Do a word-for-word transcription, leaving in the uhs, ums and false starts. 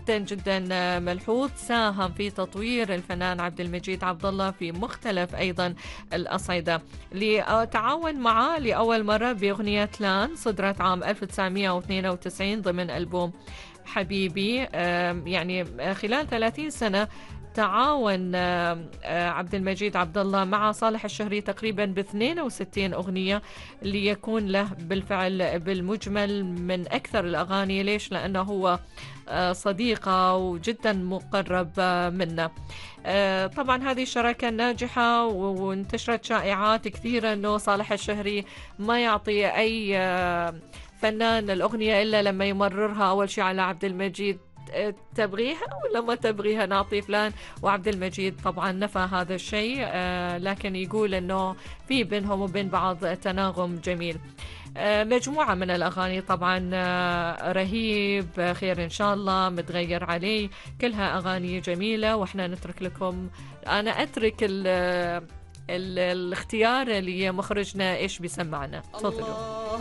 جدا جدا ملحوظ ساهم في تطوير الفنان عبد المجيد عبد الله في مختلف أيضا الأصعدة. لتعاون معه لأول مرة بأغنية لان صدرت عام ألف وتسعمئة واثنين وتسعين ضمن ألبوم حبيبي. يعني خلال ثلاثين سنة تعاون عبد المجيد عبد الله مع صالح الشهري تقريبا ب اثنين وستين أغنية، ليكون له بالفعل بالمجمل من أكثر الأغاني. ليش؟ لأنه هو صديقة وجدا مقرب منا. طبعا هذه الشراكة ناجحة، وانتشرت شائعات كثيرة أنه صالح الشهري ما يعطي أي فنان الأغنية إلا لما يمررها أول شيء على عبد المجيد، تبغيها ولا ما تبغيها نعطي فلان. وعبد المجيد طبعا نفى هذا الشيء، لكن يقول أنه في بينهم وبين بعض تناغم جميل. مجموعة من الأغاني طبعا رهيب، خير إن شاء الله، متغير علي، كلها أغاني جميلة. وإحنا نترك لكم، أنا أترك ال ال الاختيار لمخرجنا إيش بيسمعنا. تفضلوا.